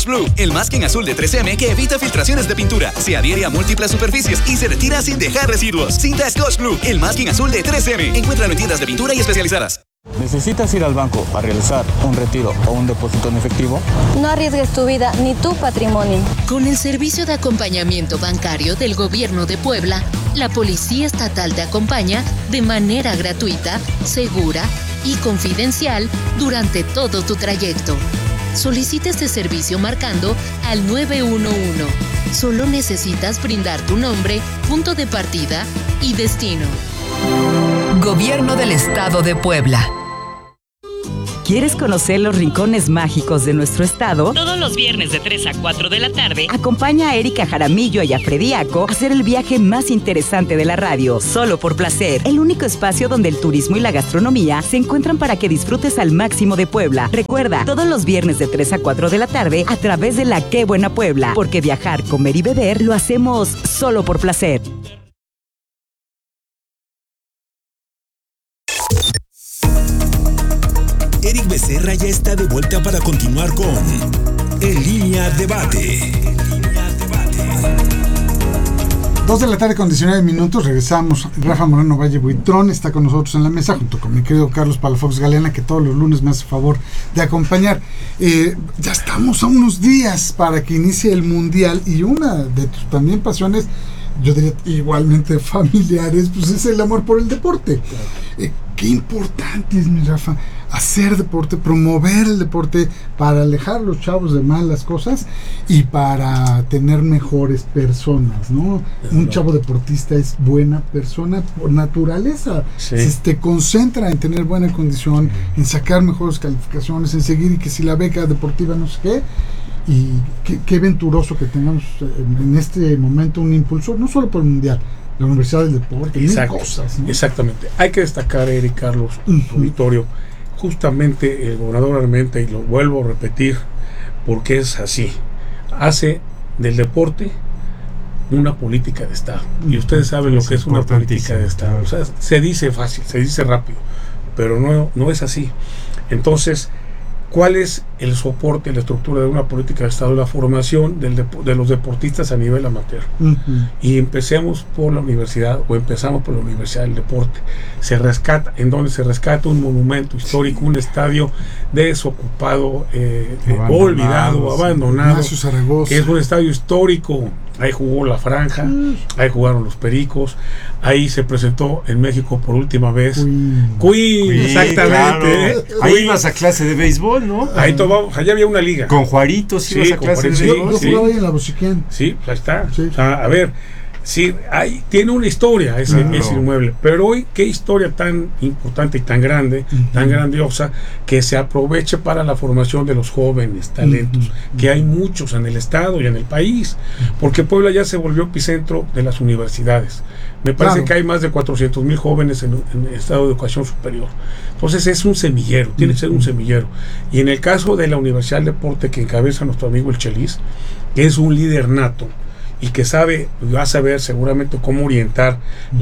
Scotch Blue, el masking azul de 3M que evita filtraciones de pintura, se adhiere a múltiples superficies y se retira sin dejar residuos. Cinta Scotch Blue, el masking azul de 3M. Encuéntralo en tiendas de pintura y especializadas. ¿Necesitas ir al banco a realizar un retiro o un depósito en efectivo? No arriesgues tu vida ni tu patrimonio. Con el servicio de acompañamiento bancario del Gobierno de Puebla, la Policía Estatal te acompaña de manera gratuita, segura y confidencial durante todo tu trayecto. Solicita este servicio marcando al 911. Solo necesitas brindar tu nombre, punto de partida y destino. Gobierno del Estado de Puebla. ¿Quieres conocer los rincones mágicos de nuestro estado? Todos los viernes de 3 a 4 de la tarde. Acompaña a Erika Jaramillo y a Frediaco a hacer el viaje más interesante de la radio, solo por placer. El único espacio donde el turismo y la gastronomía se encuentran para que disfrutes al máximo de Puebla. Recuerda, todos los viernes de 3 a 4 de la tarde a través de la Qué Buena Puebla. Porque viajar, comer y beber lo hacemos solo por placer. Eric Becerra ya está de vuelta para continuar con En Línea Debate. 2 de la tarde con 19 minutos, regresamos. Rafa Moreno Valle Buitrón está con nosotros en la mesa, junto con mi querido Carlos Palafox Galeana, que todos los lunes me hace favor de acompañar. Ya estamos a unos días para que inicie el Mundial, y una de tus también pasiones, yo diría igualmente familiares, pues es el amor por el deporte. Qué importante es, mi Rafa, hacer deporte, promover el deporte para alejar a los chavos de malas cosas y para tener mejores personas, ¿no? Un chavo deportista es buena persona por naturaleza. Sí. Se concentra en tener buena condición, en sacar mejores calificaciones, en seguir, y que si la beca deportiva no sé qué. Y qué venturoso que tengamos en este momento un impulsor, no solo por el Mundial, la Universidad del Deporte, mil cosas, ¿no? Exactamente. Hay que destacar, Eric, Carlos, auditorio, justamente el gobernador Armenta, y lo vuelvo a repetir porque es así, hace del deporte una política de Estado. Y ustedes saben lo que es una política de Estado. O sea, se dice fácil, se dice rápido, pero no es así. Entonces, ¿cuál es el soporte, la estructura de una política de Estado? La formación de los deportistas a nivel amateur. Y empezamos por la universidad, o empezamos por la Universidad del Deporte. En donde se rescata un monumento histórico, un estadio desocupado, abandonado, que es un estadio histórico. Ahí jugó la Franja, ahí jugaron los Pericos, ahí se presentó en México por última vez Queen, exactamente. Claro. Ahí ibas a clase de béisbol, ¿no? Ahí tomamos, allá había una liga. Con Juaritos ibas a clase de béisbol. Yo jugaba ahí en la Bociquén. Sí, ahí está. Sí. O sea, a ver, sí, tiene una historia ese inmueble, pero hoy qué historia tan importante y tan grande, tan grandiosa, que se aproveche para la formación de los jóvenes talentos, que hay muchos en el estado y en el país, porque Puebla ya se volvió epicentro de las universidades. Me parece que hay más de 400,000 jóvenes en el estado de educación superior. Entonces es un semillero, tiene que ser un semillero. Y en el caso de la Universidad del Deporte, que encabeza nuestro amigo el Chelis, que es un líder nato y que va a saber seguramente cómo orientar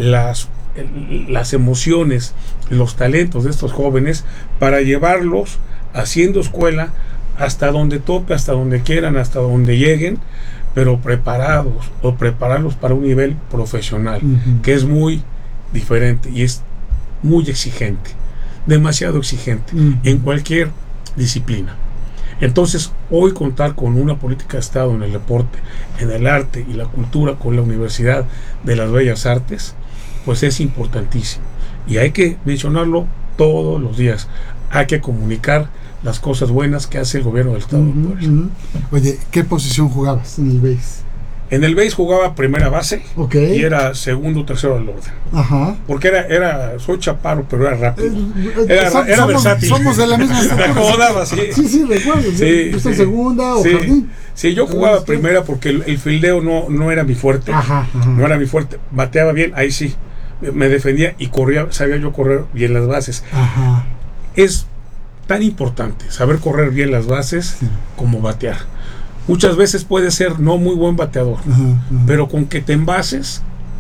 las emociones, los talentos de estos jóvenes para llevarlos haciendo escuela hasta donde toque, hasta donde quieran, hasta donde lleguen, pero prepararlos para un nivel profesional, que es muy diferente y es muy exigente, demasiado exigente en cualquier disciplina. Entonces, hoy contar con una política de Estado en el deporte, en el arte y la cultura, con la Universidad de las Bellas Artes, pues es importantísimo. Y hay que mencionarlo todos los días. Hay que comunicar las cosas buenas que hace el gobierno del Estado de Puebla. Oye, ¿qué posición jugabas en el BASE? En el BASE jugaba primera base, y era segundo o tercero al orden. Ajá. Porque soy chaparro, pero era rápido. Era versátil. Somos de la misma estatura. Me acomodaba, sí. Sí, recuerdo. Sí, ¿Tú segunda o jardín? Sí, yo jugaba primera porque el fildeo no era mi fuerte. No era mi fuerte. Bateaba bien, ahí sí. Me defendía y corría, sabía yo correr bien las bases. Es tan importante saber correr bien las bases como batear. Muchas veces puedes ser no muy buen bateador, pero con que te envases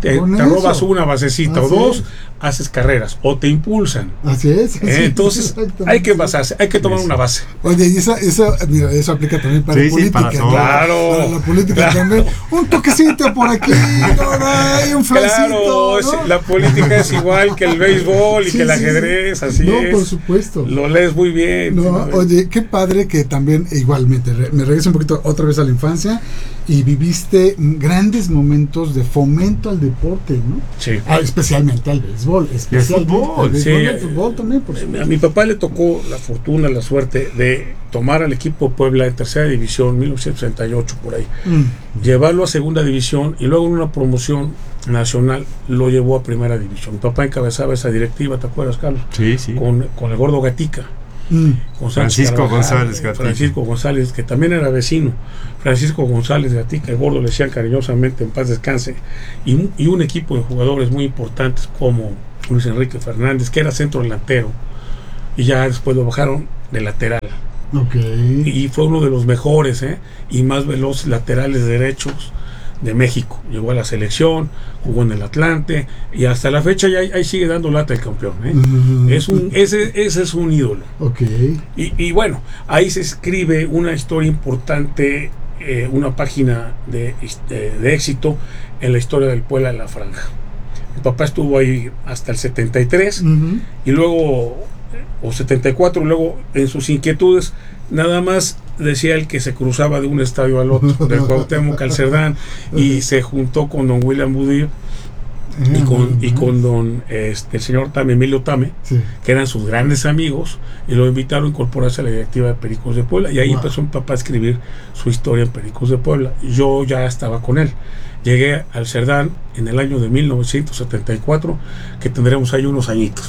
te robas una basecita o dos, haces carreras o te impulsan. Así es. Entonces hay que basarse, hay que tomar una base. Oye, y eso aplica también para la política. Para claro. La política también. Un toquecito por aquí, un flashcito. Claro, la política es igual que el béisbol y que el ajedrez, así es. Por supuesto. Lo lees muy bien. Oye, qué padre que también, igualmente, me regreso un poquito otra vez a la infancia y viviste grandes momentos de fomento al deporte, ¿no? Sí. Especialmente al béisbol, especialmente al béisbol, sí. al fútbol también, por supuesto. A mi papá le tocó la fortuna, la suerte de tomar al equipo Puebla en tercera división, 1968 por ahí, llevarlo a segunda división y luego en una promoción nacional lo llevó a primera división. Mi papá encabezaba esa directiva, ¿te acuerdas, Carlos? Sí. Con el gordo Gatica. Francisco González Gatica. Francisco González, que también era vecino. Francisco González Gatica, el gordo le decían cariñosamente, en paz descanse, y un equipo de jugadores muy importantes como Luis Enrique Fernández, que era centro delantero, y ya después lo bajaron de lateral. Y fue uno de los mejores y más veloces laterales derechos de México. Llegó a la selección, jugó en el Atlante y hasta la fecha ya ahí sigue dando lata el campeón. Ese es un ídolo. Y bueno, ahí se escribe una historia importante, una página de éxito en la historia del Puebla de la Franja. Mi papá estuvo ahí hasta el 73 y luego, o 74, luego en sus inquietudes nada más decía él que se cruzaba de un estadio al otro, del Cuauhtémoc al Cerdán, y se juntó con don William Budir y con don el señor Tame, Emilio Tame, que eran sus grandes amigos, y lo invitaron a incorporarse a la directiva de Pericos de Puebla, y ahí empezó mi papá a escribir su historia en Pericos de Puebla. Yo ya estaba con él. Llegué al Cerdán en el año de 1974, que tendremos ahí unos añitos.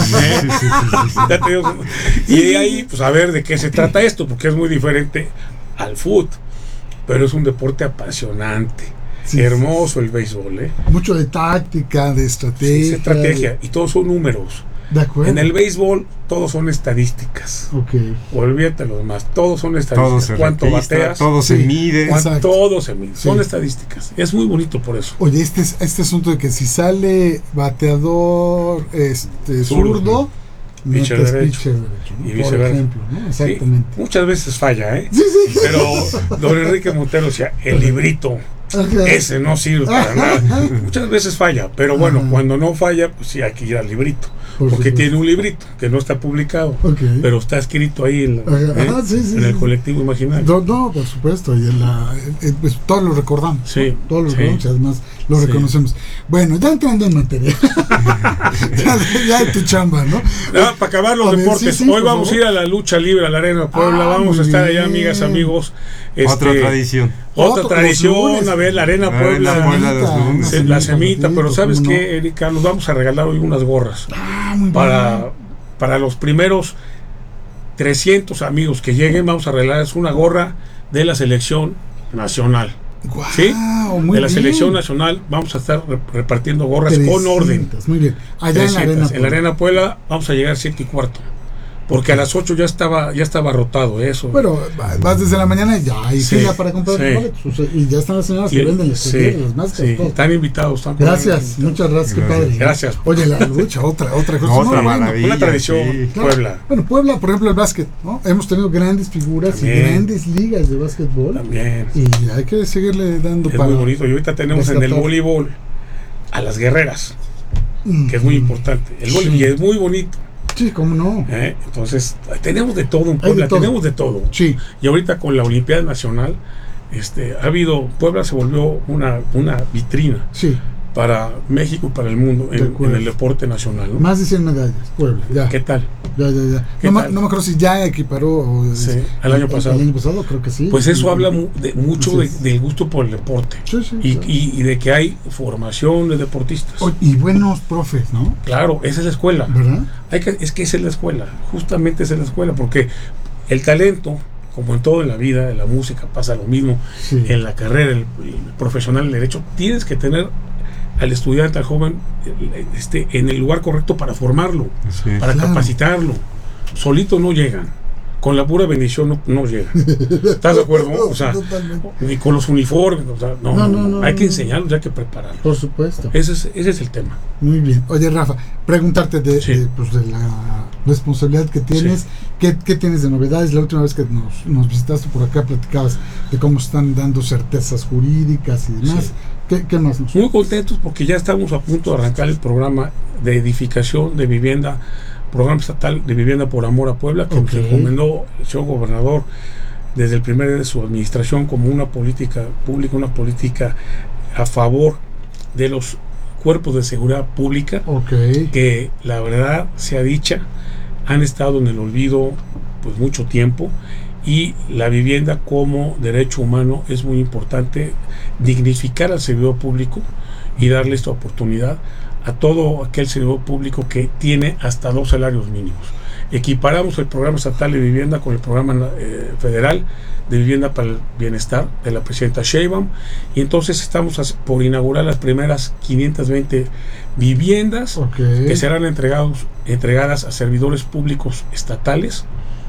Y ahí, pues a ver de qué se trata esto, porque es muy diferente al fútbol, pero es un deporte apasionante, hermoso el béisbol. Mucho de táctica, de estrategia. Y todos son números. De acuerdo. En el béisbol todos son estadísticas. Olvídate lo demás, todos son estadísticas. Cuánto bateas, todo se mide. Todo se mide. Son estadísticas. Es muy bonito por eso. Oye, este asunto de que si sale bateador zurdo, pitcher derecho, ¿no? Y viceversa. Por ejemplo, ¿no? Exactamente. Muchas veces falla, pero don Enrique Montero decía, el librito ese no sirve para nada. Muchas veces falla, pero bueno, cuando no falla, pues sí hay que ir al librito, porque tiene un librito que no está publicado, pero está escrito ahí en el colectivo imaginario. No, por supuesto, y pues, todos lo recordamos. Todos lo recordamos y además lo reconocemos. Bueno, ya entrando en materia, ya de tu chamba, ¿no? Para acabar los deportes, hoy vamos a ir a la lucha libre, a la Arena Puebla, vamos a estar allá, amigas, amigos. Otra tradición. Otra tradición, a ver, la Arena Puebla, la semita, pero ¿sabes qué, Erika? Nos vamos a regalar hoy unas gorras para los primeros 300 amigos que lleguen. Vamos a regalarles una gorra de la selección nacional. De la selección nacional vamos a estar repartiendo gorras 300, con orden. Muy bien. Allá 300. En la Arena Puebla vamos a llegar 7:15. Porque a las 8 ya estaba rotado eso. Pero vas desde la mañana y ya hay fila para comprar boletos. Y ya están las señoras que venden las máscaras. Están invitados. Gracias, muchas gracias, qué padre. Gracias. Oye, la lucha, otra cosa. Otra maravilla. Una tradición, Puebla. Bueno, Puebla, por ejemplo, el básquet, ¿no? Hemos tenido grandes figuras y grandes ligas de básquetbol. También. Y hay que seguirle dando para. Es muy bonito. Y ahorita tenemos en el voleibol a las guerreras, que es muy importante. El voleibol es muy bonito. Sí, cómo no. Entonces, tenemos de todo en Puebla, tenemos de todo. Sí. Y ahorita con la Olimpiada Nacional, Puebla se volvió una vitrina para México y para el mundo en el deporte nacional, ¿no? Más de 100 medallas, Puebla, ya. ¿Qué tal? Ya. No me acuerdo si ya equiparó el año pasado. El año pasado creo que sí. Pues eso habla mucho del gusto por el deporte. Y de que hay formación de deportistas. Y buenos profes, ¿no? Claro, esa es la escuela. ¿Verdad? Es que esa es la escuela. Justamente esa es la escuela, porque el talento, como en todo en la vida, en la música pasa lo mismo, en la carrera, el profesional, el derecho, tienes que tener al estudiante, al joven, en el lugar correcto para formarlo, para capacitarlo. Solito no llegan. con la pura bendición no llega. ¿Estás de acuerdo? O sea, ni con los uniformes, o sea, no. Hay que enseñarlos, hay que prepararlos. Por supuesto. Ese es el tema. Muy bien. Oye, Rafa, preguntarte de la responsabilidad que tienes, ¿qué tienes de novedades? La última vez que nos visitaste por acá platicabas de cómo están dando certezas jurídicas y demás. ¿Qué más nos? Muy contentos porque ya estamos a punto de arrancar el programa de edificación de vivienda, programa estatal de vivienda por amor a Puebla, que nos recomendó el señor gobernador desde el primer día de su administración como una política pública, una política a favor de los cuerpos de seguridad pública, que la verdad sea dicha, han estado en el olvido pues mucho tiempo, y la vivienda como derecho humano es muy importante, dignificar al servidor público y darle esta oportunidad a todo aquel servidor público que tiene hasta 2 salarios mínimos. Equiparamos el programa estatal de vivienda con el programa federal de vivienda para el bienestar de la presidenta Sheinbaum, y entonces estamos por inaugurar las primeras 520 viviendas que serán entregadas a servidores públicos estatales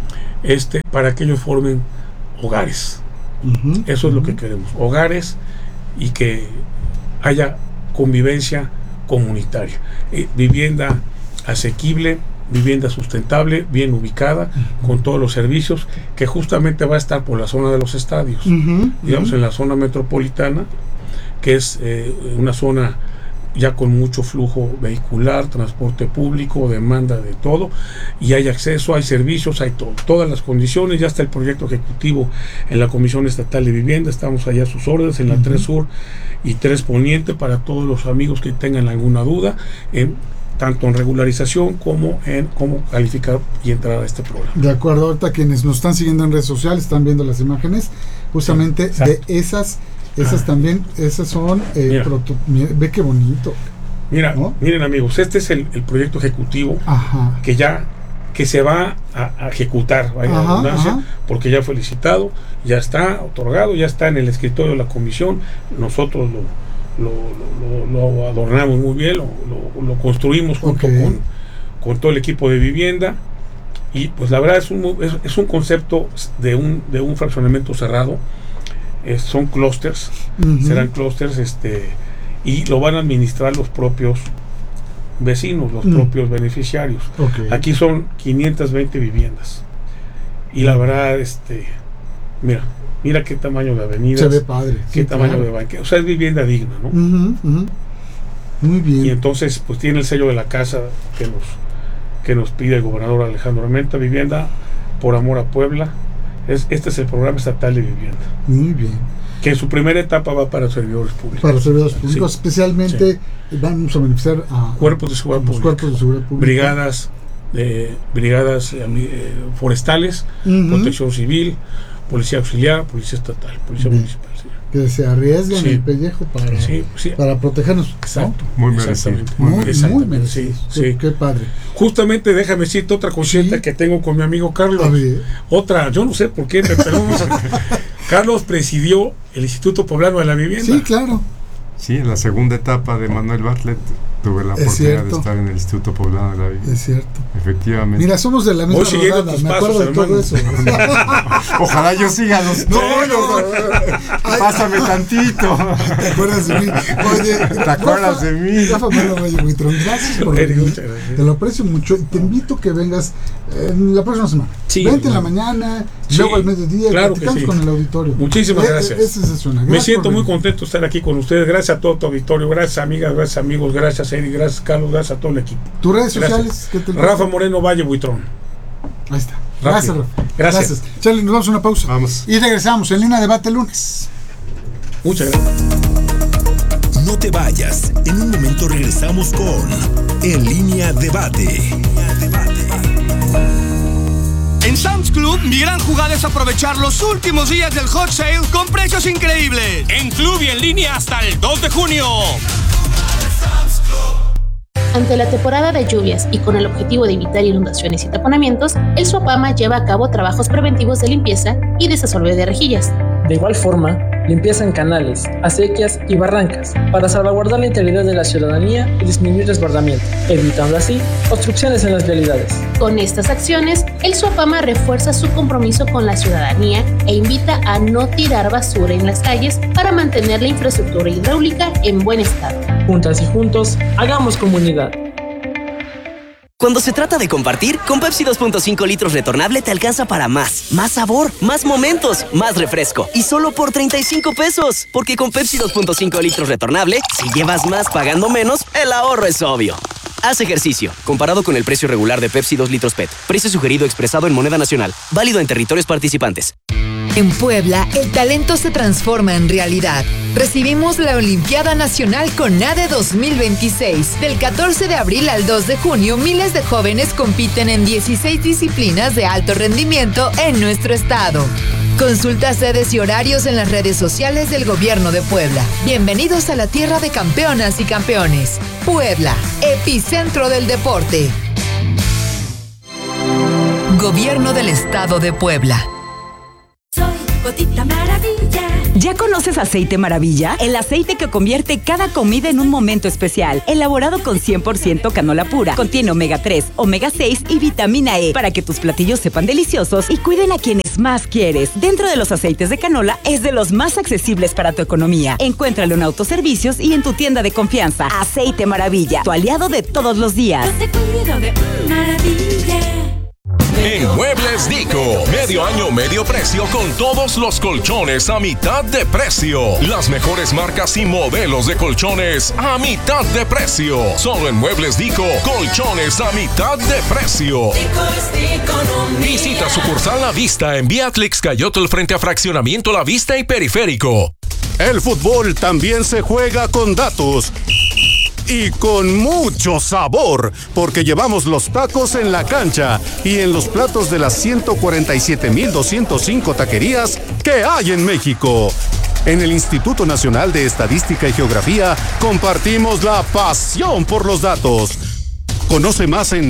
para que ellos formen hogares. Eso es lo que queremos, hogares, y que haya convivencia comunitaria, vivienda asequible, vivienda sustentable, bien ubicada, con todos los servicios, que justamente va a estar por la zona de los estadios, digamos en la zona metropolitana, que es una zona ya con mucho flujo vehicular, transporte público, demanda de todo, y hay acceso, hay servicios, hay todas las condiciones. Ya está el proyecto ejecutivo en la Comisión Estatal de Vivienda, estamos allá a sus órdenes en la 3 Sur y 3 Poniente para todos los amigos que tengan alguna duda, tanto en regularización como en cómo calificar y entrar a este programa. De acuerdo, ahorita quienes nos están siguiendo en redes sociales están viendo las imágenes justamente de esas también, esas son ve qué bonito. Miren amigos, este es el proyecto ejecutivo que se va a ejecutar, porque ya fue licitado, ya está otorgado, ya está en el escritorio de la comisión. Nosotros lo adornamos muy bien, lo construimos junto con todo el equipo de vivienda, y pues la verdad es un concepto de un fraccionamiento cerrado. Son clústeres, serán clústeres, y lo van a administrar los propios vecinos, los propios beneficiarios. Aquí son 520 viviendas, y la verdad, mira qué tamaño de avenidas, se ve padre, qué tamaño de banqueta, o sea, es vivienda digna, ¿no? Muy bien. Y entonces pues tiene el sello de la casa que nos pide el gobernador Alejandro Armenta, vivienda por amor a Puebla. Este es el programa estatal de vivienda. Muy bien. Que en su primera etapa va para servidores públicos. Para servidores públicos, especialmente vamos a beneficiar a cuerpos de seguridad pública. Brigadas forestales, protección civil, policía auxiliar, policía estatal, policía municipal. Que se arriesguen el pellejo para protegernos. Exacto. Muy merecido. Muy merecido. Qué padre. Justamente déjame decirte otra cosita que tengo con mi amigo Carlos. Otra, yo no sé por qué, pero Carlos presidió el Instituto Poblano de la Vivienda. Sí, claro. Sí, en la segunda etapa de Manuel Bartlett tuve la oportunidad de estar en el Instituto Poblano de la Vivienda. Es cierto. Efectivamente. Mira, somos de la misma rodada, me acuerdo de todo eso. Ojalá yo siga los No, pásame tantito. ¿Te acuerdas de mí? Oye, ¿te acuerdas de mí? Rafa Buitrón, gracias por venir. Te lo aprecio mucho y te invito a que vengas la próxima semana. Vente en la mañana, luego al mediodía, claro, platicamos con el auditorio. Muchísimas gracias. Me siento muy contento de estar aquí con ustedes. Gracias a todo tu auditorio, gracias amigas, gracias amigos, gracias Eddie, gracias Carlos, gracias a todo el equipo. ¿Tus redes sociales? ¿Qué te Rafa Moreno Valle Buitrón. Ahí está. Gracias, Rafa. Gracias. Charlie, nos vamos a una pausa. Vamos. Y regresamos en Línea Debate lunes. Muchas gracias. No te vayas. En un momento regresamos con En Línea Debate. En Sam's Club, mi gran jugada es aprovechar los últimos días del hot sale con precios increíbles. En Club y en línea hasta el 2 de junio. Ante la temporada de lluvias y con el objetivo de evitar inundaciones y taponamientos, el Suapama lleva a cabo trabajos preventivos de limpieza y desasolve de rejillas. De igual forma, limpieza en canales, acequias y barrancas para salvaguardar la integridad de la ciudadanía y disminuir desbordamiento, evitando así obstrucciones en las vialidades. Con estas acciones, el Suapama refuerza su compromiso con la ciudadanía e invita a no tirar basura en las calles para mantener la infraestructura hidráulica en buen estado. Juntas y juntos, hagamos comunidad. Cuando se trata de compartir, con Pepsi 2.5 litros retornable te alcanza para más. Más sabor, más momentos, más refresco. Y solo por 35 pesos. Porque con Pepsi 2.5 litros retornable, si llevas más pagando menos, el ahorro es obvio. Haz ejercicio. Comparado con el precio regular de Pepsi 2 litros PET. Precio sugerido expresado en moneda nacional. Válido en territorios participantes. En Puebla, el talento se transforma en realidad. Recibimos la Olimpiada Nacional CONADE 2026. Del 14 de abril al 2 de junio, miles de jóvenes compiten en 16 disciplinas de alto rendimiento en nuestro estado. Consulta sedes y horarios en las redes sociales del Gobierno de Puebla. Bienvenidos a la tierra de campeonas y campeones. Puebla, epicentro del deporte. Gobierno del Estado de Puebla. Gotita Maravilla. ¿Ya conoces Aceite Maravilla? El aceite que convierte cada comida en un momento especial. Elaborado con 100% canola pura. Contiene omega 3, omega 6 y vitamina E para que tus platillos sepan deliciosos y cuiden a quienes más quieres. Dentro de los aceites de canola es de los más accesibles para tu economía. Encuéntralo en autoservicios y en tu tienda de confianza. Aceite Maravilla, tu aliado de todos los días. Yo te cuido de maravilla. En Muebles Dico, medio año, medio precio con todos los colchones a mitad de precio. Las mejores marcas y modelos de colchones a mitad de precio. Solo en Muebles Dico, colchones a mitad de precio. Visita sucursal La Vista en Vía Atlixcayotl frente a Fraccionamiento La Vista y Periférico. El fútbol también se juega con datos. Y con mucho sabor, porque llevamos los tacos en la cancha y en los platos de las 147,205 taquerías que hay en México. En el Instituto Nacional de Estadística y Geografía compartimos la pasión por los datos. Conoce más en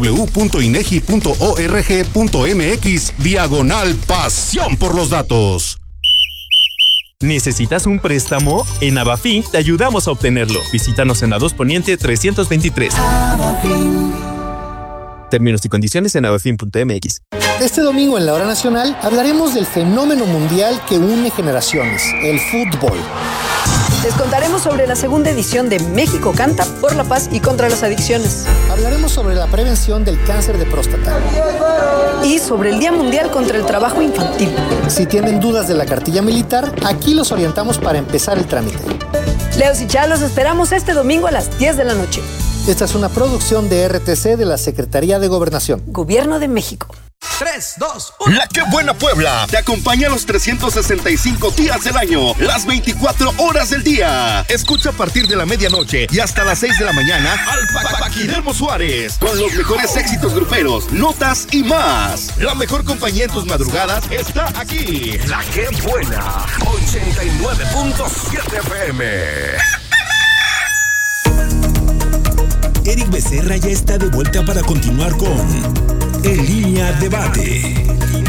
www.inegi.org.mx/pasión por los datos. ¿Necesitas un préstamo? En Abafin te ayudamos a obtenerlo. Visítanos en la 2 Poniente 323. Abafin. Términos y condiciones en abafin.mx. Este domingo en la Hora Nacional hablaremos del fenómeno mundial que une generaciones, el fútbol. Les contaremos sobre la segunda edición de México Canta por la paz y contra las adicciones. Hablaremos sobre la prevención del cáncer de próstata. Y sobre el Día Mundial contra el Trabajo Infantil. Si tienen dudas de la cartilla militar, aquí los orientamos para empezar el trámite. Leos y Chá, los esperamos este domingo a las 10 de la noche. Esta es una producción de RTC de la Secretaría de Gobernación. Gobierno de México. 3, 2, 1. La que buena Puebla te acompaña los 365 días del año, las 24 horas del día. Escucha a partir de la medianoche y hasta las 6 de la mañana al Paquiremo Suárez con los mejores éxitos gruperos, notas y más. La mejor compañía en tus madrugadas está aquí. La que buena 89.7 FM. Eric Becerra ya está de vuelta para continuar con En Línea Debate.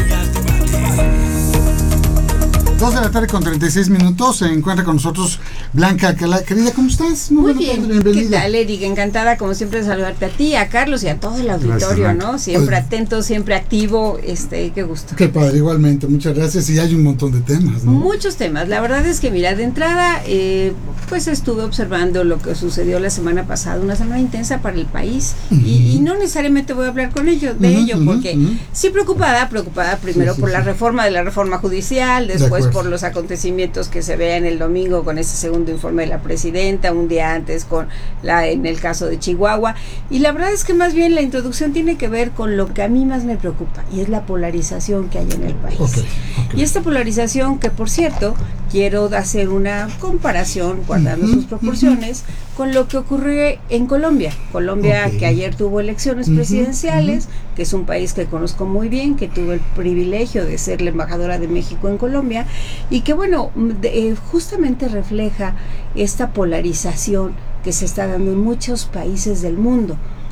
2 de la tarde con 36 minutos. Se encuentra con nosotros Blanca Alcalá. Querida, ¿cómo estás? Muy bien. Tarde, bienvenida. ¿Qué tal, Eric? Encantada, como siempre, de saludarte a ti, a Carlos y a todo el auditorio, gracias, ¿no? Siempre atento, siempre activo. Qué gusto. Qué padre, igualmente. Muchas gracias. Y hay un montón de temas, ¿no? Muchos temas. La verdad es que, mira, de entrada, pues estuve observando lo que sucedió la semana pasada, una semana intensa para el país. Y no necesariamente voy a hablar con ello, porque sí preocupada primero por la reforma judicial, después por los acontecimientos que se vean el domingo con ese segundo informe de la presidenta, un día antes en el caso de Chihuahua, y la verdad es que más bien la introducción tiene que ver con lo que a mí más me preocupa, y es la polarización que hay en el país. Y esta polarización que, por cierto, quiero hacer una comparación, guardando sus proporciones, con lo que ocurre en Colombia, que ayer tuvo elecciones presidenciales, que es un país que conozco muy bien, que tuve el privilegio de ser la embajadora de México en Colombia, y que justamente refleja esta polarización que se está dando en muchos países del mundo,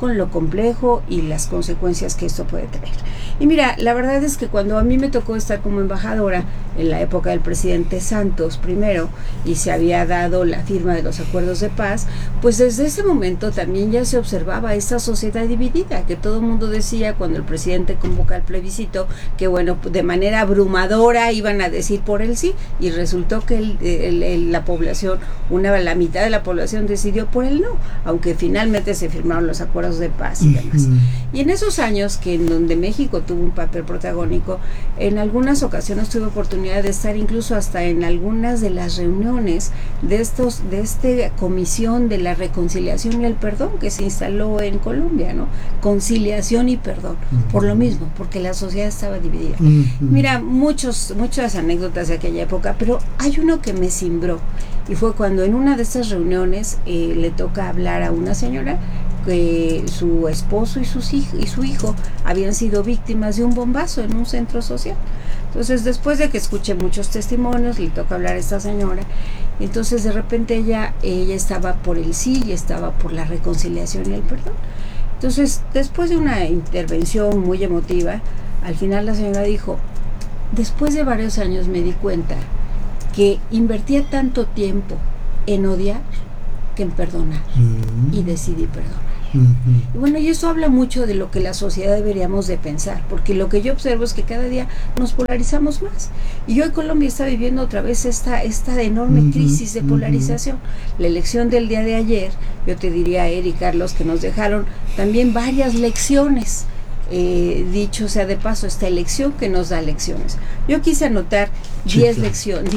con lo complejo y las consecuencias que esto puede tener. Y mira, la verdad es que cuando a mí me tocó estar como embajadora en la época del presidente Santos primero, y se había dado la firma de los acuerdos de paz, pues desde ese momento también ya se observaba esa sociedad dividida, que todo el mundo decía cuando el presidente convoca el plebiscito, que bueno, de manera abrumadora iban a decir por el sí, y resultó que la población, la mitad de la población decidió por el no, aunque finalmente se firmaron los acuerdos de paz y demás. Y en esos años que en donde México tuvo un papel protagónico, en algunas ocasiones tuve oportunidad de estar incluso hasta en algunas de las reuniones de esta comisión de la reconciliación y el perdón que se instaló en Colombia, ¿no? Conciliación y perdón, por lo mismo, porque la sociedad estaba dividida. Mira, muchas anécdotas de aquella época, pero hay uno que me cimbró, y fue cuando en una de estas reuniones le toca hablar a una señora que su esposo y su hijo habían sido víctimas de un bombazo en un centro social. Entonces, después de que escuché muchos testimonios, le toca hablar a esta señora. Entonces, de repente ella estaba por el sí y estaba por la reconciliación y el perdón. Entonces, después de una intervención muy emotiva, al final la señora dijo: después de varios años me di cuenta que invertía tanto tiempo en odiar que en perdonar, y decidí perdonar. Y bueno, y eso habla mucho de lo que la sociedad deberíamos de pensar, porque lo que yo observo es que cada día nos polarizamos más, y hoy Colombia está viviendo otra vez esta enorme crisis de polarización. La elección del día de ayer, yo te diría, Eric, Carlos, que nos dejaron también varias lecciones. Dicho sea de paso, esta elección que nos da lecciones. Yo quise anotar 10 lecciones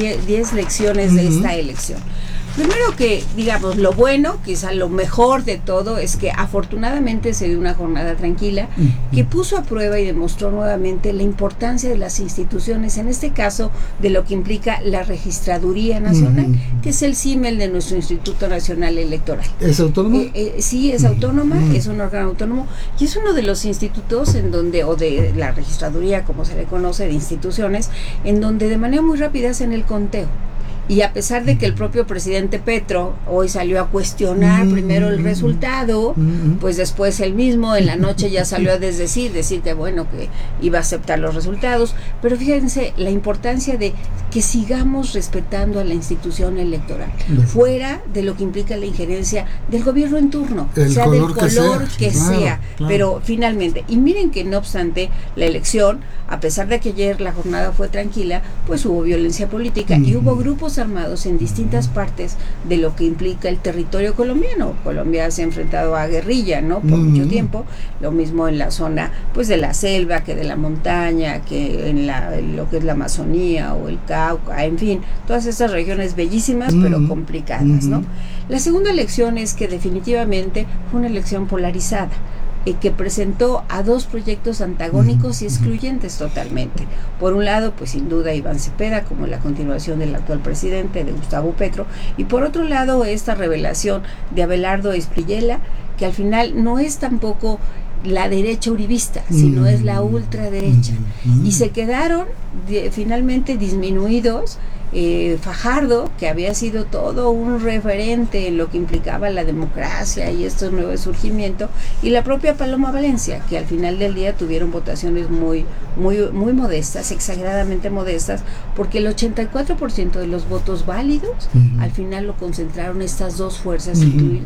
de esta elección. Primero, que digamos lo bueno, quizá lo mejor de todo, es que afortunadamente se dio una jornada tranquila, que puso a prueba y demostró nuevamente la importancia de las instituciones, en este caso de lo que implica la Registraduría Nacional, que es el símil de nuestro Instituto Nacional Electoral. ¿Es autónomo? Sí, es autónoma, es un órgano autónomo, y es uno de los institutos en donde, o de la Registraduría, como se le conoce, de instituciones, en donde de manera muy rápida hacen el conteo. Y a pesar de que el propio presidente Petro hoy salió a cuestionar primero el resultado, pues después él mismo en la noche ya salió a decir que bueno, que iba a aceptar los resultados. Pero fíjense la importancia de que sigamos respetando a la institución electoral, fuera de lo que implica la injerencia del gobierno en turno, sea del color que sea. Pero finalmente, y miren que no obstante la elección, a pesar de que ayer la jornada fue tranquila, pues hubo violencia política y hubo grupos armados en distintas partes de lo que implica el territorio colombiano. Colombia se ha enfrentado a guerrilla, ¿no? Por mucho tiempo, lo mismo en la zona pues de la selva, que de la montaña, que en lo que es la Amazonía o el Cauca, en fin, todas estas regiones bellísimas pero complicadas, ¿no? La segunda elección es que definitivamente fue una elección polarizada, que presentó a dos proyectos antagónicos y excluyentes totalmente. Por un lado, pues sin duda Iván Cepeda, como la continuación del actual presidente, de Gustavo Petro, y por otro lado esta revelación de Abelardo Espriella, que al final no es tampoco la derecha uribista, sino es la ultraderecha, y se quedaron finalmente disminuidos. Fajardo, que había sido todo un referente en lo que implicaba la democracia y estos nuevos surgimientos, y la propia Paloma Valencia, que al final del día tuvieron votaciones muy modestas, exageradamente modestas, porque el 84% de los votos válidos al final lo concentraron estas dos fuerzas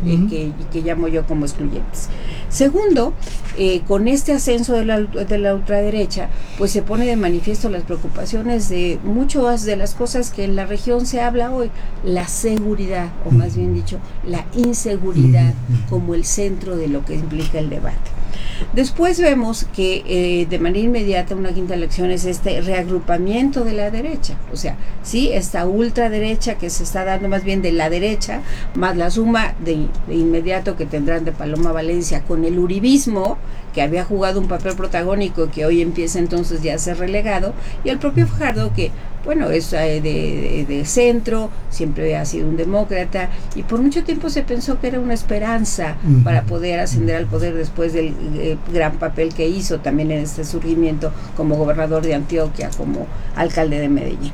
que llamo yo como excluyentes. Segundo, con este ascenso de la ultraderecha, pues se pone de manifiesto las preocupaciones de muchas de las cosas que en la región se habla hoy, la seguridad, o más bien dicho, la inseguridad como el centro de lo que implica el debate. Después vemos que de manera inmediata una quinta elección es este reagrupamiento de la derecha, o sea, sí, esta ultraderecha que se está dando más bien de la derecha, más la suma de inmediato que tendrán de Paloma Valencia con el uribismo, que había jugado un papel protagónico y que hoy empieza entonces ya a ser relegado, y el propio Fajardo, que bueno, es de centro, siempre ha sido un demócrata, y por mucho tiempo se pensó que era una esperanza para poder ascender al poder después del gran papel que hizo también en este surgimiento como gobernador de Antioquia, como alcalde de Medellín.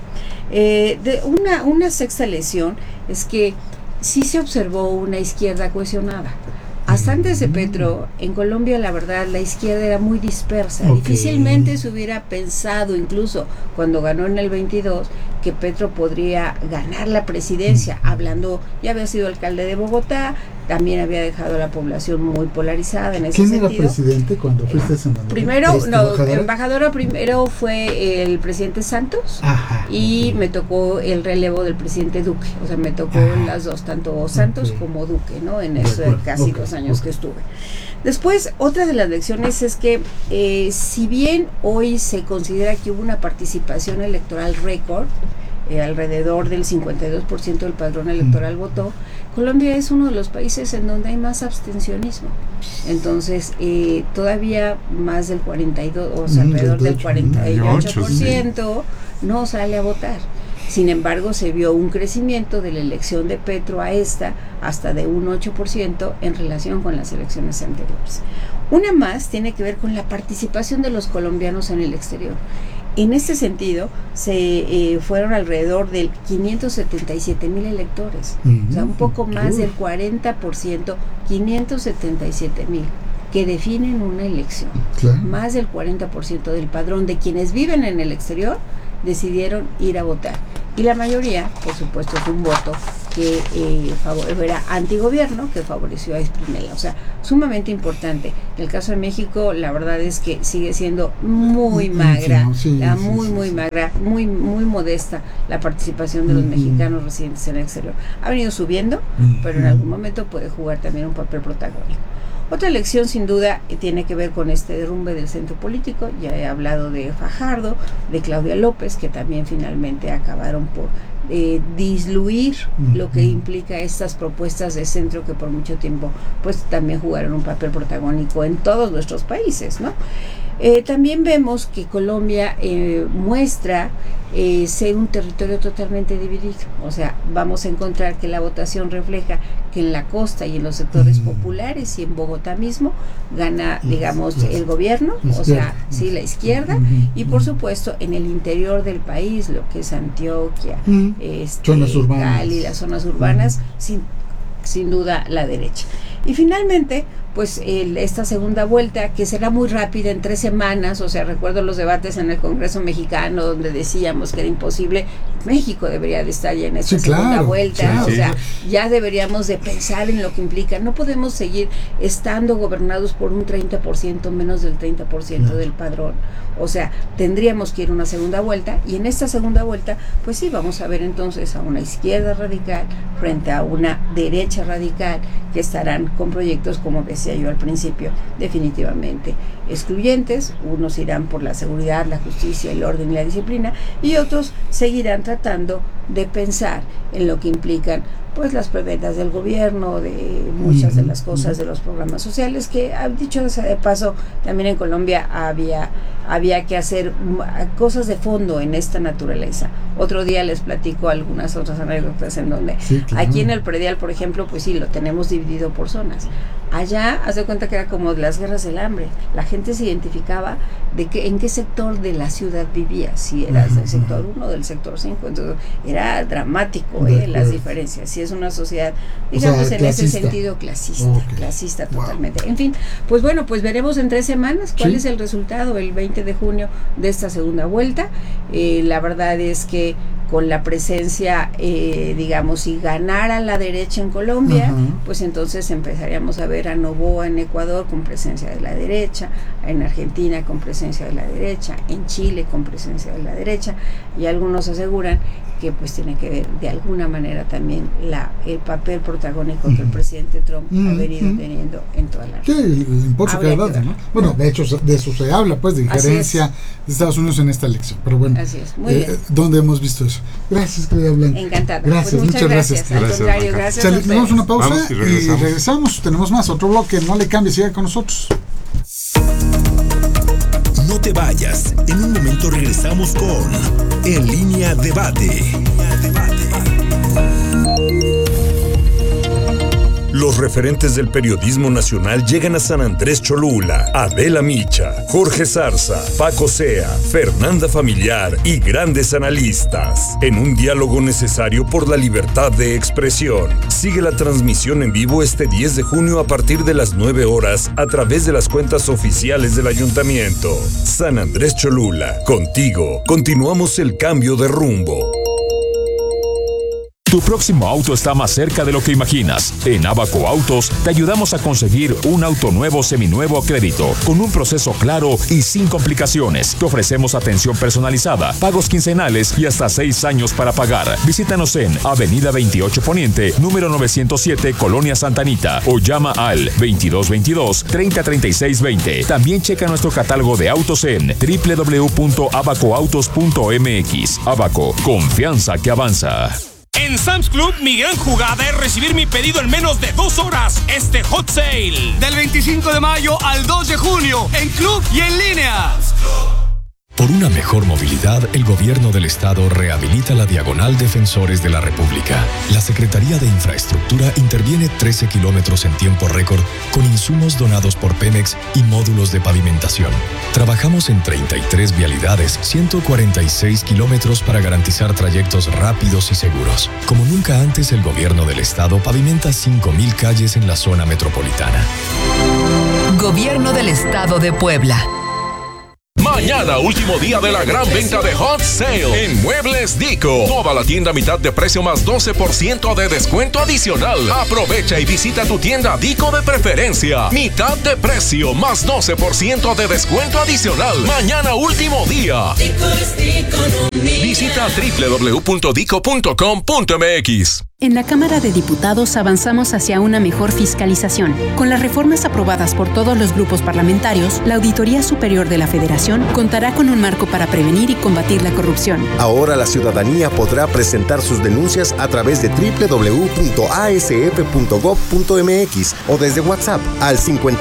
Una sexta lección es que sí se observó una izquierda cohesionada. Hasta antes de Petro, en Colombia la verdad la izquierda era muy dispersa. Difícilmente se hubiera pensado, incluso cuando ganó en el 22, que Petro podría ganar la presidencia. Hablando, ya había sido alcalde de Bogotá, también había dejado a la población muy polarizada en ese sentido. ¿Quién era presidente cuando fuiste senadora? Primero, embajadora primero fue el presidente Santos. Ajá. Y me tocó el relevo del presidente Duque, o sea, me tocó las dos, tanto Santos como Duque, ¿no? En esos casi 2 años que estuve. Después, otra de las lecciones es que si bien hoy se considera que hubo una participación electoral récord, alrededor del 52% del padrón electoral votó, Colombia es uno de los países en donde hay más abstencionismo. Entonces, todavía más del 42, o sea, alrededor del 48% no sale a votar. Sin embargo, se vio un crecimiento de la elección de Petro a esta hasta de un 8% en relación con las elecciones anteriores. Una más tiene que ver con la participación de los colombianos en el exterior. En este sentido, se fueron alrededor de 577,000 electores, o sea, un poco más del 40%, 577,000, que definen una elección. Más del 40% del padrón de quienes viven en el exterior decidieron ir a votar. Y la mayoría, por supuesto, fue un voto que era antigobierno, que favoreció a Espinela. O sea, sumamente importante. En el caso de México, la verdad es que sigue siendo muy magra, muy magra, muy modesta la participación de los mexicanos residentes en el exterior. Ha venido subiendo, pero en algún momento puede jugar también un papel protagónico. Otra elección sin duda tiene que ver con este derrumbe del centro político. Ya he hablado de Fajardo, de Claudia López, que también finalmente acabaron por disluir lo que implica estas propuestas de centro que por mucho tiempo pues también jugaron un papel protagónico en todos nuestros países, ¿no? También vemos que Colombia muestra ser un territorio totalmente dividido. O sea, vamos a encontrar que la votación refleja que en la costa y en los sectores populares y en Bogotá mismo gana, digamos, el gobierno, o sea, sí, la izquierda, y por supuesto en el interior del país, lo que es Antioquia, Cali, las zonas urbanas, sin duda la derecha. Y finalmente, pues esta segunda vuelta, que será muy rápida, en 3 semanas, o sea, recuerdo los debates en el Congreso mexicano donde decíamos que era imposible, México debería de estar ya en esta segunda vuelta, o sea, ya deberíamos de pensar en lo que implica, no podemos seguir estando gobernados por un 30%, menos del 30% del padrón, o sea, tendríamos que ir a una segunda vuelta, y en esta segunda vuelta, pues sí, vamos a ver entonces a una izquierda radical frente a una derecha radical, que estarán con proyectos, como decía yo al principio, definitivamente excluyentes. Unos irán por la seguridad, la justicia, el orden y la disciplina, y otros seguirán tratando de pensar en lo que implican pues las prebendas del gobierno, de muchas de las cosas de los programas sociales, que dicho sea de paso, también en Colombia había que hacer cosas de fondo en esta naturaleza. Otro día les platico algunas otras anécdotas en donde aquí en el predial, por ejemplo, pues sí, lo tenemos dividido por zonas. Allá, haz de cuenta que era como de las guerras del hambre. La gente se identificaba de en qué sector de la ciudad vivía, si eras del sector 1 o del sector 5. Entonces, era dramático las diferencias. Si es una sociedad, digamos, en ese sentido clasista totalmente. En fin, pues bueno, pues veremos en 3 semanas cuál es el resultado el 20 de junio de esta segunda vuelta. La verdad es que con la presencia, digamos, si ganara la derecha en Colombia, pues entonces empezaríamos a ver a Noboa en Ecuador con presencia de la derecha, en Argentina con presencia de la derecha, en Chile con presencia de la derecha, y algunos aseguran que pues tiene que ver de alguna manera también el papel protagónico que el presidente Trump ha venido teniendo en toda la región. Sí, el impulso que ha dado, ¿no? Bueno, de hecho, de eso se habla, pues, de injerencia de Estados Unidos en esta elección. Pero bueno, así es. Muy bien. ¿Dónde hemos visto eso? Gracias, querida Blanca. Encantada. Gracias, pues muchas gracias. Al contrario, gracias. Tenemos una pausa y regresamos. Tenemos más, otro bloque. No le cambies, siga con nosotros. No te vayas. En un momento regresamos con En Línea Debate. Los referentes del periodismo nacional llegan a San Andrés Cholula. Adela Micha, Jorge Zarza, Paco Sea, Fernanda Familiar y grandes analistas. En un diálogo necesario por la libertad de expresión. Sigue la transmisión en vivo este 10 de junio a partir de las 9 horas a través de las cuentas oficiales del Ayuntamiento. San Andrés Cholula, contigo, continuamos el cambio de rumbo. Tu próximo auto está más cerca de lo que imaginas. En Abaco Autos te ayudamos a conseguir un auto nuevo, seminuevo a crédito, con un proceso claro y sin complicaciones. Te ofrecemos atención personalizada, pagos quincenales y hasta 6 años para pagar. Visítanos en Avenida 28 Poniente, número 907, Colonia Santa Anita, o llama al 2222-303620. También checa nuestro catálogo de autos en www.abacoautos.mx. Abaco, confianza que avanza. En Sam's Club, mi gran jugada es recibir mi pedido en menos de 2 horas. Este Hot Sale. Del 25 de mayo al 2 de junio, en club y en línea. Por una mejor movilidad, el Gobierno del Estado rehabilita la Diagonal Defensores de la República. La Secretaría de Infraestructura interviene 13 kilómetros en tiempo récord con insumos donados por Pemex y módulos de pavimentación. Trabajamos en 33 vialidades, 146 kilómetros para garantizar trayectos rápidos y seguros. Como nunca antes, el Gobierno del Estado pavimenta 5,000 calles en la zona metropolitana. Gobierno del Estado de Puebla. Mañana, último día de la gran venta de Hot Sale en Muebles Dico. Toda la tienda a mitad de precio más 12% de descuento adicional. Aprovecha y visita tu tienda Dico de preferencia. Mitad de precio más 12% de descuento adicional. Mañana, último día. Visita www.dico.com.mx. En la Cámara de Diputados avanzamos hacia una mejor fiscalización. Con las reformas aprobadas por todos los grupos parlamentarios, la Auditoría Superior de la Federación contará con un marco para prevenir y combatir la corrupción. Ahora la ciudadanía podrá presentar sus denuncias a través de www.asf.gov.mx o desde WhatsApp al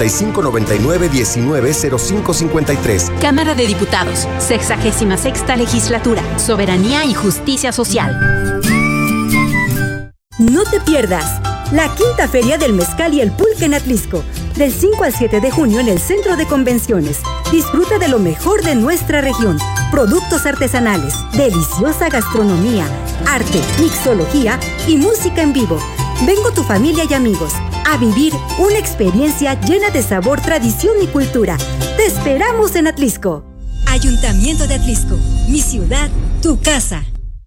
5599-190553. Cámara de Diputados, 66ª Legislatura, Soberanía y Justicia Social. No te pierdas la quinta Feria del Mezcal y el Pulque en Atlisco, del 5 al 7 de junio en el Centro de Convenciones. Disfruta de lo mejor de nuestra región, productos artesanales, deliciosa gastronomía, arte, mixología y música en vivo. Ven con tu familia y amigos a vivir una experiencia llena de sabor, tradición y cultura. ¡Te esperamos en Atlisco! Ayuntamiento de Atlisco, mi ciudad, tu casa.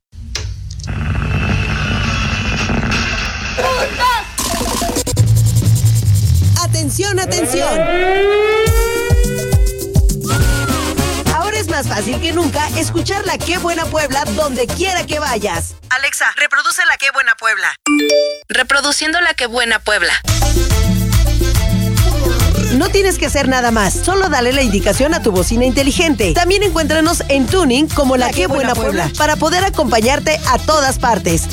¡Atención, atención! Ahora es más fácil que nunca escuchar La Qué Buena Puebla donde quiera que vayas. Alexa, reproduce La Qué Buena Puebla. Reproduciendo La Qué Buena Puebla. No tienes que hacer nada más, solo dale la indicación a tu bocina inteligente. También encuéntranos en Tuning como La Qué Buena Puebla para poder acompañarte a todas partes.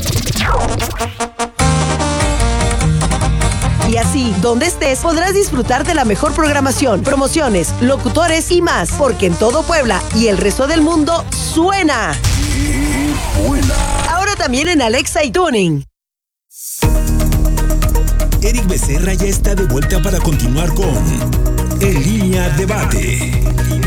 Y así, donde estés, podrás disfrutar de la mejor programación, promociones, locutores y más, porque en todo Puebla y el resto del mundo suena. Ahora también en Alexa y Tuning. Eric Becerra ya está de vuelta para continuar con En Línea Debate.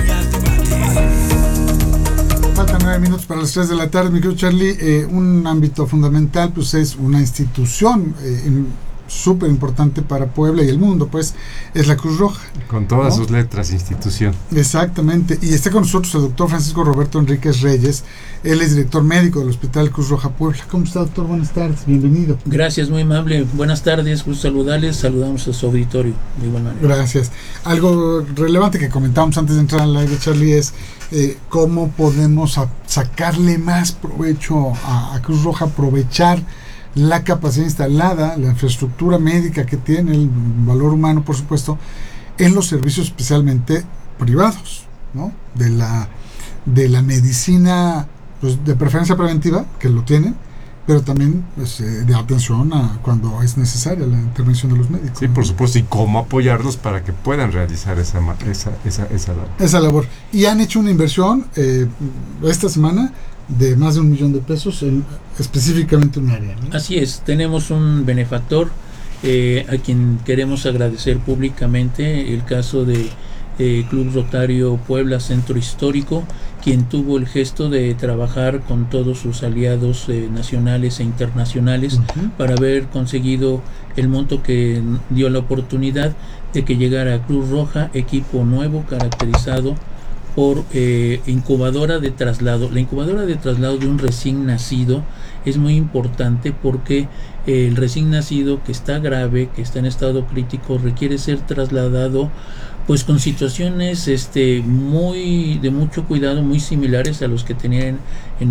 Faltan 9 minutos para las 3 de la tarde, mi querido Charlie. Un ámbito fundamental pues es una institución súper importante para Puebla y el mundo, pues es la Cruz Roja. Con todas sus letras, institución. Exactamente. Y está con nosotros el doctor Francisco Roberto Enríquez Reyes. Él es director médico del Hospital Cruz Roja Puebla. ¿Cómo está, doctor? Buenas tardes, bienvenido. Gracias, muy amable. Buenas tardes, gusto saludarles. Saludamos a su auditorio de igual manera. Gracias. Algo relevante que comentábamos antes de entrar al live, Charlie, es cómo podemos sacarle más provecho a Cruz Roja, aprovechar la capacidad instalada, la infraestructura médica que tiene, el valor humano, por supuesto, en los servicios especialmente privados, ¿no? De la medicina, pues, de preferencia preventiva, que lo tienen, pero también pues, de atención a cuando es necesaria la intervención de los médicos. Sí, por supuesto, y cómo apoyarlos para que puedan realizar esa labor. Esa labor. Y han hecho una inversión esta semana de más de $1 millón en específicamente un área, ¿no? Así es, tenemos un benefactor a quien queremos agradecer públicamente el caso de Club Rotario Puebla Centro Histórico, quien tuvo el gesto de trabajar con todos sus aliados nacionales e internacionales para haber conseguido el monto que dio la oportunidad de que llegara a Cruz Roja, equipo nuevo caracterizado por incubadora de traslado. La incubadora de traslado de un recién nacido es muy importante porque el recién nacido que está grave, que está en estado crítico, requiere ser trasladado pues con situaciones de mucho cuidado, muy similares a los que tenían en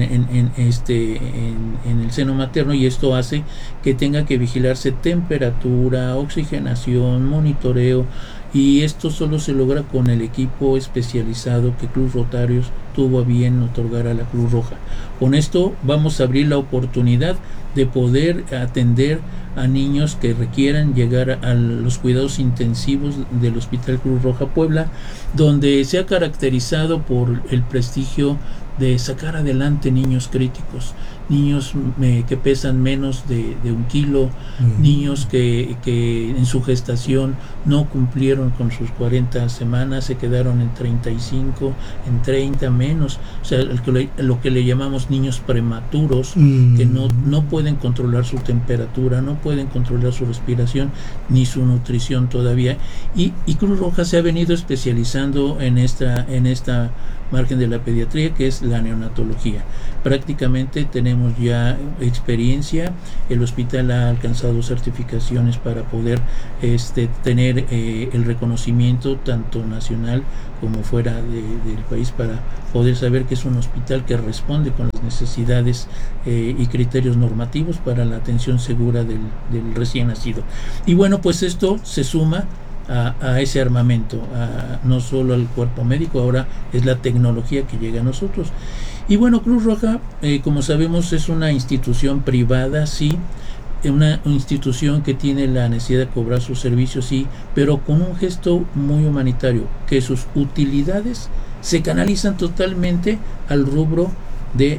el seno materno, y esto hace que tenga que vigilarse temperatura, oxigenación, monitoreo, y esto solo se logra con el equipo especializado que Club Rotarios tuvo a bien otorgar a la Cruz Roja. Con esto vamos a abrir la oportunidad de poder atender a niños que requieran llegar a los cuidados intensivos del Hospital Cruz Roja Puebla, donde se ha caracterizado por el prestigio de sacar adelante niños críticos, niños que pesan menos de 1 kilo, niños que en su gestación no cumplieron con sus 40 semanas, se quedaron en 35, en 30 menos, o sea, lo que le llamamos niños prematuros, que no pueden controlar su temperatura, no pueden controlar su respiración ni su nutrición todavía, y Cruz Roja se ha venido especializando en esta margen de la pediatría, que es la neonatología. Prácticamente tenemos ya experiencia, el hospital ha alcanzado certificaciones para poder tener el reconocimiento tanto nacional como fuera del país, para poder saber que es un hospital que responde con las necesidades y criterios normativos para la atención segura del recién nacido. Y bueno, pues esto se suma a ese armamento, no solo al cuerpo médico, ahora es la tecnología que llega a nosotros. Y bueno, Cruz Roja, como sabemos, es una institución privada, sí, una institución que tiene la necesidad de cobrar sus servicios, sí, pero con un gesto muy humanitario, que sus utilidades se canalizan totalmente al rubro de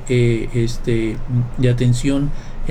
atención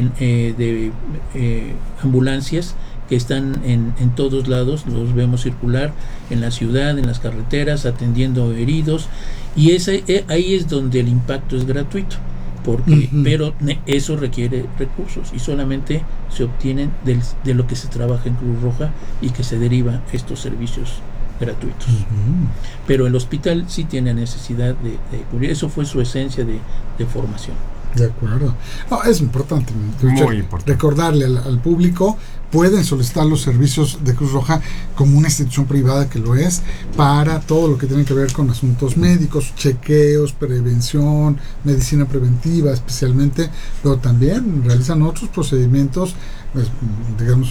de ambulancias, que están en todos lados, los vemos circular en la ciudad, en las carreteras, atendiendo heridos, y ahí es donde el impacto es gratuito, porque pero eso requiere recursos y solamente se obtienen de lo que se trabaja en Cruz Roja y que se deriva estos servicios gratuitos. Pero el hospital sí tiene necesidad de cubrir, eso fue su esencia de formación. De acuerdo. No, es importante, muy importante recordarle al público, pueden solicitar los servicios de Cruz Roja como una institución privada, que lo es, para todo lo que tiene que ver con asuntos médicos, chequeos, prevención, medicina preventiva especialmente, pero también realizan otros procedimientos, pues, digamos,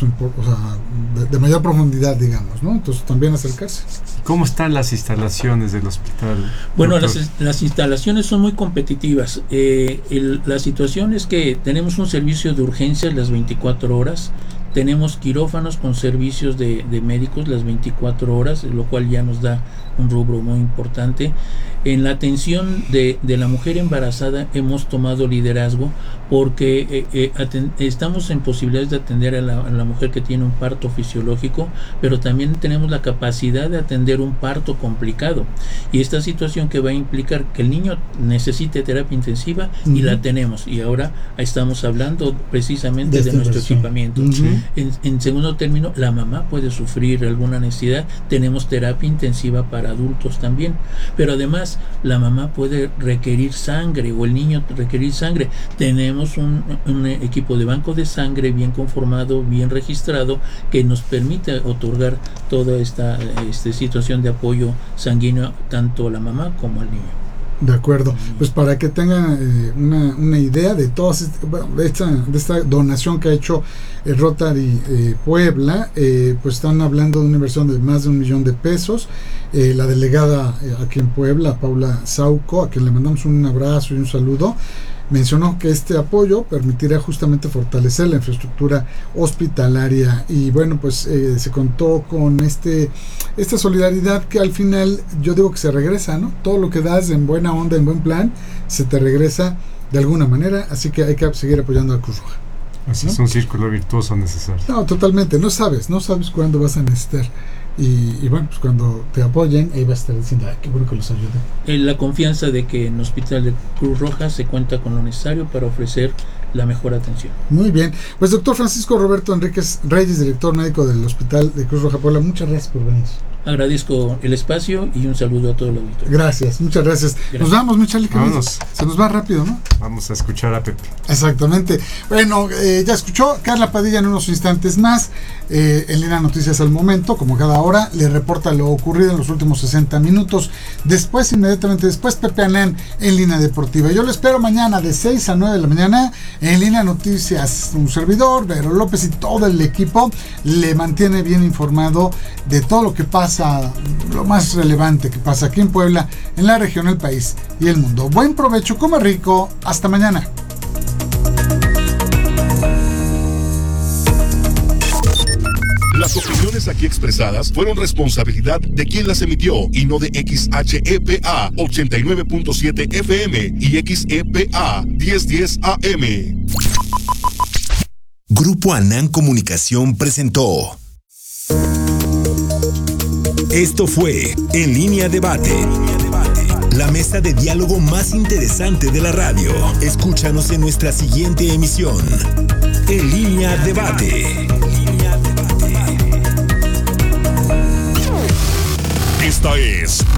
de mayor profundidad, digamos, ¿no? Entonces también acercarse. ¿Cómo están las instalaciones del hospital? Bueno, las instalaciones son muy competitivas. La situación es que tenemos un servicio de urgencias las 24 horas, tenemos quirófanos con servicios de médicos las 24 horas, lo cual ya nos da un rubro muy importante. En la atención de la mujer embarazada hemos tomado liderazgo, porque estamos en posibilidades de atender a la mujer que tiene un parto fisiológico, pero también tenemos la capacidad de atender un parto complicado, y esta situación que va a implicar que el niño necesite terapia intensiva, y la tenemos, y ahora estamos hablando precisamente de nuestro equipamiento. En segundo término, la mamá puede sufrir alguna necesidad, tenemos terapia intensiva para adultos también, pero además la mamá puede requerir sangre, o el niño requerir sangre. Tenemos un equipo de banco de sangre bien conformado, bien registrado, que nos permite otorgar toda esta situación de apoyo sanguíneo tanto a la mamá como al niño. De acuerdo, pues para que tengan una idea de toda esta donación que ha hecho el Rotary Puebla, pues están hablando de una inversión de más de $1 millón. La delegada aquí en Puebla, Paula Sauco, a quien le mandamos un abrazo y un saludo, mencionó que este apoyo permitirá justamente fortalecer la infraestructura hospitalaria, y bueno, pues se contó con esta solidaridad que al final yo digo que se regresa, ¿no? Todo lo que das en buena onda, en buen plan, se te regresa de alguna manera, así que hay que seguir apoyando a Cruz Roja. Así es un círculo virtuoso necesario. No, totalmente, no sabes cuándo vas a necesitar. Y bueno, pues cuando te apoyen, ahí va a estar diciendo, qué bueno que los ayude. La confianza de que en Hospital de Cruz Roja se cuenta con lo necesario para ofrecer la mejor atención. Muy bien, pues doctor Francisco Roberto Enríquez Reyes, director médico del Hospital de Cruz Roja Puebla, muchas gracias por venir. Agradezco el espacio y un saludo a todo el auditorio. Gracias, muchas gracias. Nos vamos, mi Charlie. Vámonos. Se nos va rápido, ¿no? Vamos a escuchar a Pepe. Exactamente. Bueno, ya escuchó Carla Padilla en unos instantes más. En Línea Noticias al momento, como cada hora, le reporta lo ocurrido en los últimos 60 minutos. Después, inmediatamente después, Pepe Anán en Línea Deportiva. Yo lo espero mañana de 6 a 9 de la mañana en Línea Noticias. Un servidor, Vero López y todo el equipo le mantiene bien informado de todo lo que pasa, lo más relevante que pasa aquí en Puebla, en la región, el país y el mundo. Buen provecho, come rico, hasta mañana. Las opiniones aquí expresadas fueron responsabilidad de quien las emitió y no de XHEPA 89.7 FM y XEPA 1010 AM. Grupo Anán Comunicación presentó. Esto fue En Línea Debate. La mesa de diálogo más interesante de la radio. Escúchanos en nuestra siguiente emisión. En Línea Debate. Esta es